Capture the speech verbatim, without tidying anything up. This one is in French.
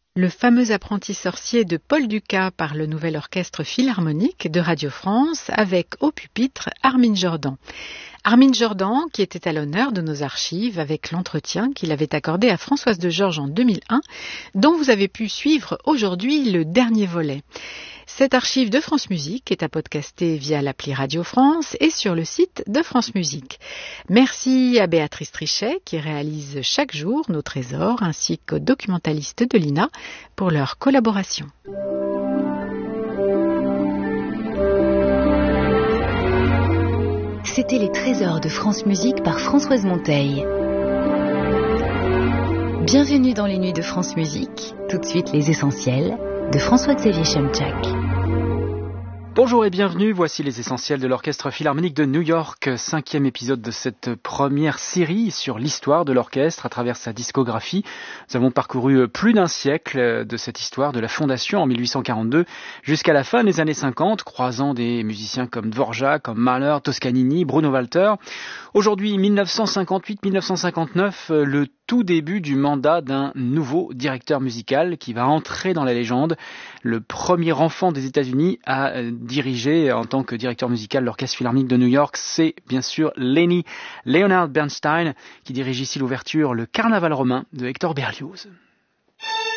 Le fameux apprenti sorcier de Paul Dukas par le Nouvel Orchestre Philharmonique de Radio France avec au pupitre Armin Jordan. Armin Jordan qui était à l'honneur de nos archives avec l'entretien qu'il avait accordé à Françoise de Georges en deux mille un, dont vous avez pu suivre aujourd'hui le dernier volet. Cette archive de France Musique est à podcaster via l'appli Radio France et sur le site de France Musique. Merci à Béatrice Trichet qui réalise chaque jour nos trésors ainsi qu'aux documentalistes de l'I N A pour leur collaboration. C'était les trésors de France Musique par Françoise Monteil. Bienvenue dans les nuits de France Musique. Tout de suite les essentiels de François-Xavier Chemchak. Bonjour et bienvenue, voici les essentiels de l'Orchestre Philharmonique de New York, cinquième épisode de cette première série sur l'histoire de l'orchestre à travers sa discographie. Nous avons parcouru plus d'un siècle de cette histoire, de la fondation en mille huit cent quarante-deux jusqu'à la fin des années cinquante, croisant des musiciens comme Dvorak, comme Mahler, Toscanini, Bruno Walter. Aujourd'hui, mille neuf cent cinquante-huit mille neuf cent cinquante-neuf, le tout début du mandat d'un nouveau directeur musical qui va entrer dans la légende. Le premier enfant des États-Unis à diriger en tant que directeur musical l'Orchestre Philharmonique de New York, c'est bien sûr Lenny Leonard Bernstein qui dirige ici l'ouverture Le Carnaval romain de Hector Berlioz.